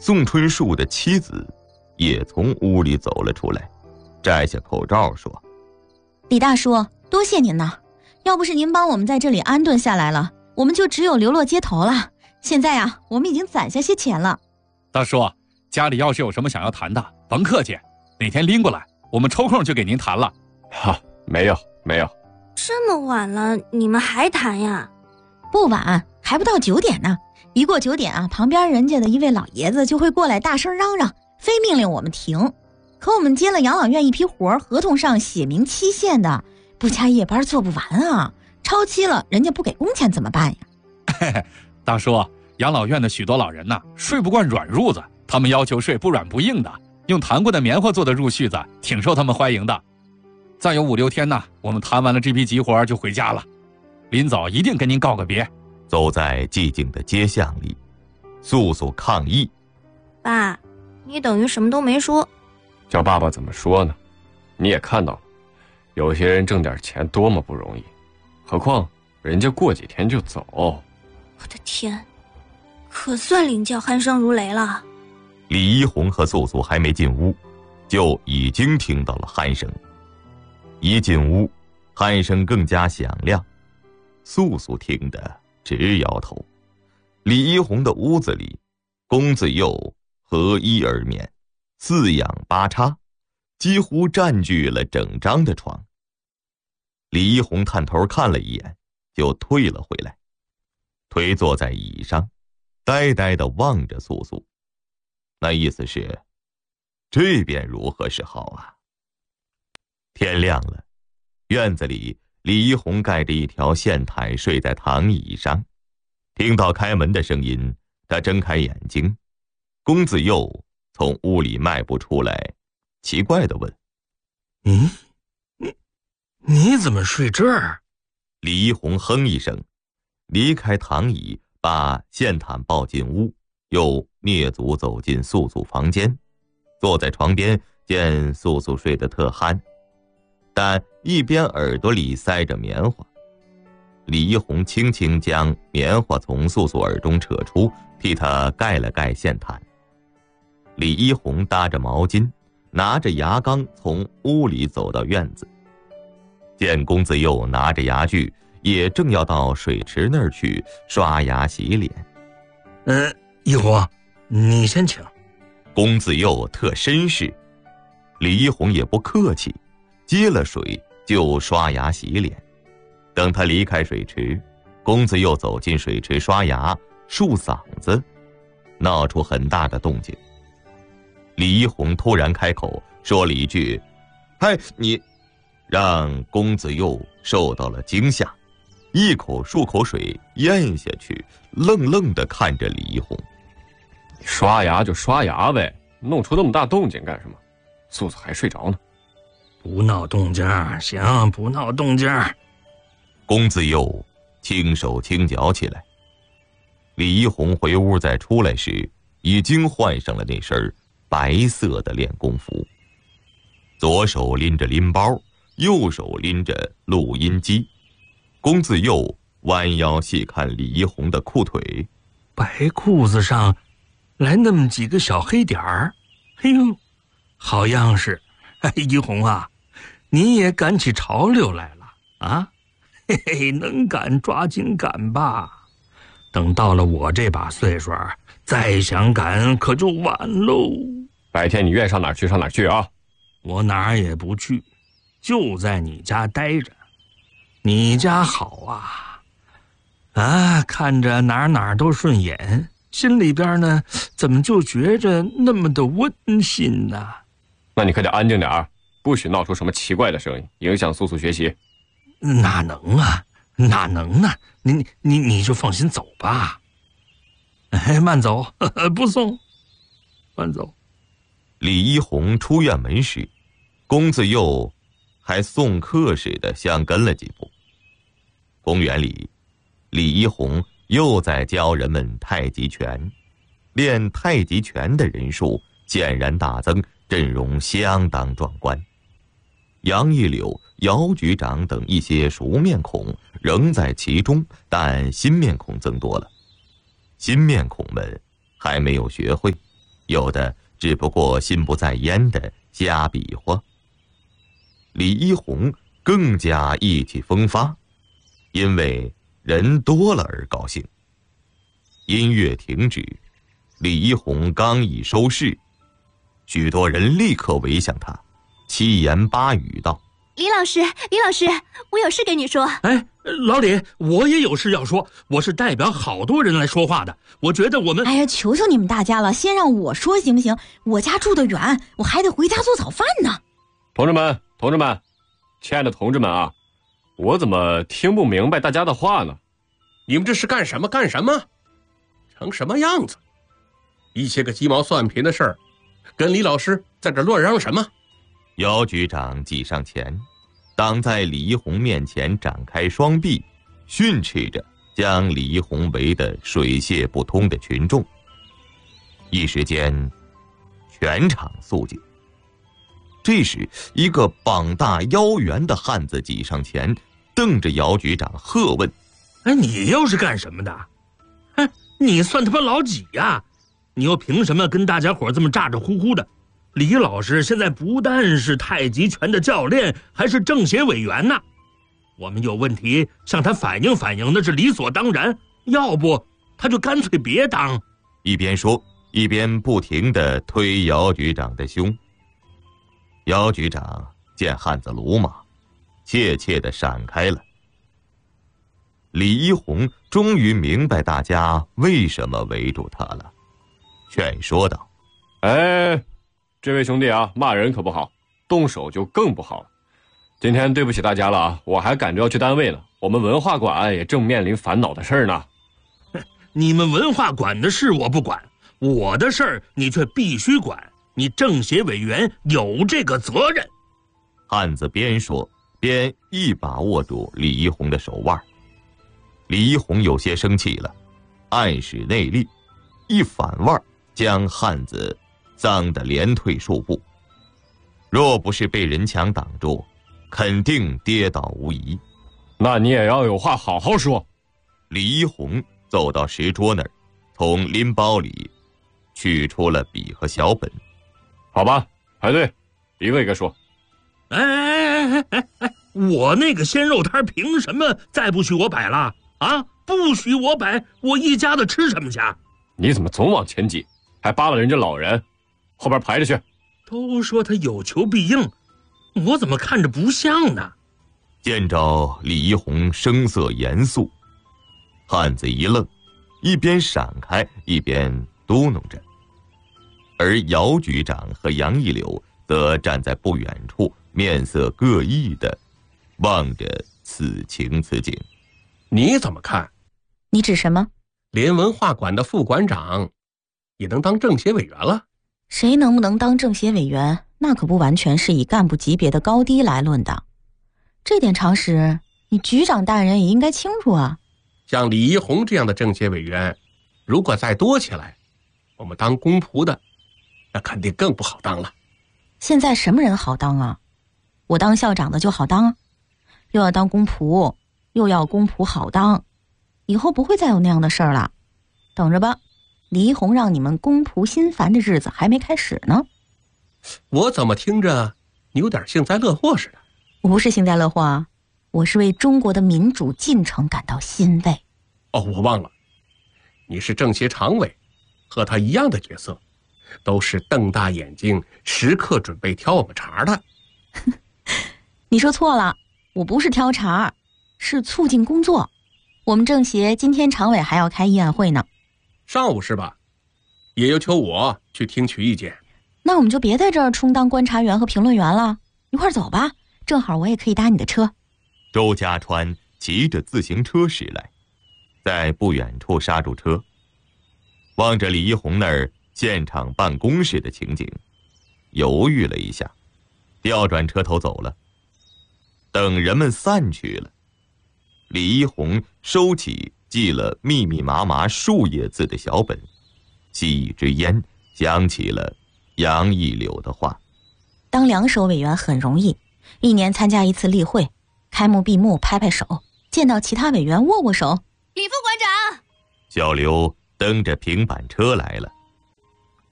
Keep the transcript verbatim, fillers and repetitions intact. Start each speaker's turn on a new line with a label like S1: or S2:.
S1: 宋春树的妻子也从屋里走了出来，摘下口罩说：
S2: 李大叔，多谢您呐，要不是您帮我们在这里安顿下来了，我们就只有流落街头了。现在啊，我们已经攒下些钱了。
S3: 大叔，家里要是有什么想要谈的，甭客气，哪天拎过来，我们抽空就给您谈了。
S4: 哈，没有没有。
S5: 这么晚了，你们还谈呀？
S2: 不晚，还不到九点呢。一过九点啊，旁边人家的一位老爷子就会过来大声嚷嚷，非命令我们停。可我们接了养老院一批活，合同上写明期限的，不加夜班做不完啊！超期了，人家不给工钱怎么办呀？
S3: 嘿嘿，大叔，养老院的许多老人呐、啊，睡不惯软褥子，他们要求睡不软不硬的，用弹过的棉花做的褥絮子，挺受他们欢迎的。再有五六天呢，我们谈完了这批急活就回家了。临走一定跟您告个别。
S1: 走在寂静的街巷里，素素抗议：
S5: 爸，你等于什么都没说。
S4: 叫爸爸怎么说呢？你也看到了，有些人挣点钱多么不容易，何况人家过几天就走。
S5: 我的天，可算领教鼾声如雷了。
S1: 李一红和素素还没进屋，就已经听到了鼾声。一进屋，鼾声更加响亮，素素听得直摇头。李一红的屋子里，龚自佑合衣而眠，四仰八叉，几乎占据了整张的床。李一红探头看了一眼，就退了回来，腿坐在椅上，呆呆地望着素素，那意思是，这边如何是好啊？天亮了，院子里李一红盖着一条线毯睡在躺椅上，听到开门的声音，他睁开眼睛，龚自佑从屋里迈步出来，奇怪地问：
S6: 你你你怎么睡这儿？
S1: 李一红哼一声，离开躺椅，把线毯抱进屋，又蹑足走进素素房间，坐在床边，见素素睡得特酣，但一边耳朵里塞着棉花。李一红轻轻将棉花从素素耳中扯出，替她盖了盖线毯。李一红搭着毛巾，拿着牙缸从屋里走到院子，见龚自佑拿着牙具，也正要到水池那儿去刷牙洗脸。
S6: 嗯、呃，一红，你先请。
S1: 龚自佑特绅士，李一红也不客气，接了水就刷牙洗脸。等他离开水池，龚自佑走进水池刷牙，漱嗓子，闹出很大的动静。李一红突然开口说了一句：嗨，你，让龚自佑受到了惊吓，一口漱口水咽下去，愣愣地看着李一红。
S4: 刷牙就刷牙呗，弄出那么大动静干什么？素素还睡着呢。
S6: 不闹动静，行，不闹动静。
S1: 龚自佑轻手轻脚起来。李一红回屋再出来时，已经换上了那身白色的练功服，左手拎着拎包，右手拎着录音机。龚自佑弯腰细看李一红的裤腿，
S6: 白裤子上来那么几个小黑点儿，哎呦，好样式！哎，一红啊，你也赶起潮流来了啊！嘿嘿，能赶抓紧赶吧，等到了我这把岁数，再想赶可就晚喽。
S4: 白天你愿上哪儿去上哪儿去啊？
S6: 我哪儿也不去，就在你家待着。你家好啊，啊，看着哪儿哪儿都顺眼，心里边呢，怎么就觉着那么的温馨呢？
S4: 那你可得安静点儿，不许闹出什么奇怪的声音，影响素素学习。
S6: 哪能啊，哪能呢？你你你就放心走吧。哎，慢走，呵呵，不送，慢走。
S1: 李一红出院门时，龚自佑还送客似的相跟了几步。公园里，李一红又在教人们太极拳，练太极拳的人数显然大增，阵容相当壮观。杨一柳、姚局长等一些熟面孔仍在其中，但新面孔增多了。新面孔们还没有学会， 有的只不过心不在焉的瞎比划。李一红更加意气风发，因为人多了而高兴。音乐停止，李一红刚一收势，许多人立刻围向他，七言八语道：
S5: 李老师，李老师，我有事跟你说。
S6: 哎，老李，我也有事要说，我是代表好多人来说话的。我觉得我们……
S2: 哎呀，求求你们大家了，先让我说行不行？我家住得远，我还得回家做早饭呢。
S4: 同志们，同志们，亲爱的同志们啊，我怎么听不明白大家的话呢？
S7: 你们这是干什么干什么？成什么样子？一些个鸡毛蒜皮的事儿，跟李老师在这乱嚷什么？
S1: 姚局长挤上前，挡在李一红面前，展开双臂，训斥着将李一红围得水泄不通的群众。一时间，全场肃静。这时，一个膀大腰圆的汉子挤上前，瞪着姚局长喝问：“
S6: 哎，你又是干什么的？哎，你算他妈老几呀？你又凭什么跟大家伙这么咋咋呼呼的？李老师现在不但是太极拳的教练，还是政协委员呢。我们有问题向他反映反映，那是理所当然。要不他就干脆别当。”
S1: 一边说，一边不停地推姚局长的胸。姚局长见汉子鲁莽，怯怯地闪开了。李一红终于明白大家为什么围住他了，劝说道：“
S4: 哎，这位兄弟啊，骂人可不好，动手就更不好了。今天对不起大家了啊，我还赶着要去单位了。我们文化馆也正面临烦恼的事儿呢。”
S6: 你们文化馆的事我不管，我的事儿你却必须管。你政协委员有这个责任。
S1: 汉子边说边一把握住李一红的手腕。李一红有些生气了，暗使内力，一反腕将汉子脏得连退数步。若不是被人墙挡住，肯定跌倒无疑。
S4: 那你也要有话好好说。
S1: 李一红走到石桌那儿，从拎包里取出了笔和小本。
S4: 好吧，排队，一个一个说。
S6: 哎哎哎哎哎，我那个鲜肉摊凭什么再不许我摆了啊？不许我摆，我一家子吃什么去？
S4: 你怎么总往前挤，还扒拉人家老人？后边排着去。
S6: 都说他有求必应，我怎么看着不像呢？
S1: 见着李一红声色严肃，汉子一愣，一边闪开一边嘟囔着。而姚局长和杨一柳则站在不远处，面色各异的望着此情此景。
S7: 你怎么看？
S2: 你指什么？
S7: 连文化馆的副馆长也能当政协委员了？
S2: 谁能不能当政协委员，那可不完全是以干部级别的高低来论的。这点常识，你局长大人也应该清楚啊。
S7: 像李一红这样的政协委员，如果再多起来，我们当公仆的那肯定更不好当了。
S2: 现在什么人好当啊？我当校长的就好当，又要当公仆，又要公仆好当，以后不会再有那样的事儿了。等着吧，李一红让你们公仆心烦的日子还没开始呢。
S7: 我怎么听着你有点幸灾乐祸似的？
S2: 我不是幸灾乐祸啊，我是为中国的民主进程感到欣慰。
S7: 哦，我忘了，你是政协常委，和他一样的角色，都是瞪大眼睛，时刻准备挑我们茬的。
S2: 你说错了，我不是挑茬，是促进工作。我们政协今天常委还要开议案会呢。
S7: 上午是吧？也要求我去听取意见。
S2: 那我们就别在这儿充当观察员和评论员了，一块儿走吧，正好我也可以搭你的车。
S1: 周家川骑着自行车驶来，在不远处刹住车，望着李一红那儿现场办公室的情景，犹豫了一下，调转车头走了。等人们散去了，李一红收起记了密密麻麻数页字的小本，吸一支烟，想起了杨一柳的话：
S2: 当两手委员很容易，一年参加一次例会，开幕闭幕拍拍手，见到其他委员握握手。
S5: 李副馆长，
S1: 小刘蹬着平板车来了，